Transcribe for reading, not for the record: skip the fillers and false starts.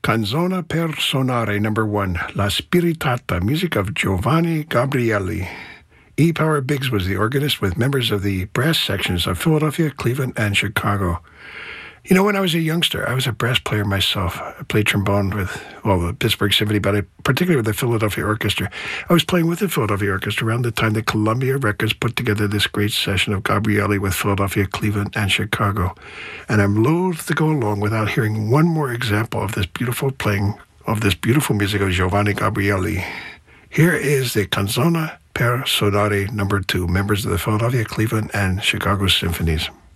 Canzone per Sonare number 1, La Spiritata, music of Giovanni Gabrieli. E. Power Biggs was the organist with members of the brass sections of Philadelphia, Cleveland, and Chicago. You know, when I was a youngster, I was a brass player myself. I played trombone with, the Pittsburgh Symphony, but particularly with the Philadelphia Orchestra. I was playing with the Philadelphia Orchestra around the time that Columbia Records put together this great session of Gabrieli with Philadelphia, Cleveland, and Chicago. And I'm loath to go along without hearing one more example of this beautiful playing of this beautiful music of Giovanni Gabrieli. Here is the Canzone per Sonare number 2, members of the Philadelphia, Cleveland, and Chicago Symphonies.